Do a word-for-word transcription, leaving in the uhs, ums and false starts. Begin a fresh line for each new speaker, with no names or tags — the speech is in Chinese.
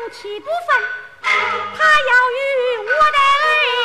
气不愤，他要与我的